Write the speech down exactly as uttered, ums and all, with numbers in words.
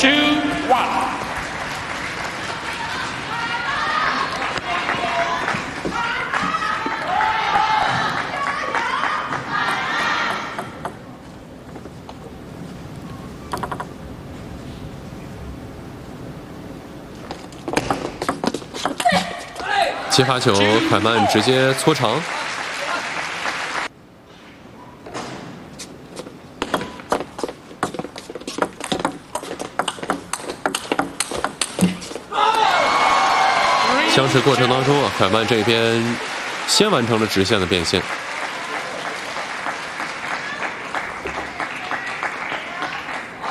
two, one. 接发球，凯曼直接搓长。 相持过程当中啊，凯曼这边先完成了直线的变线。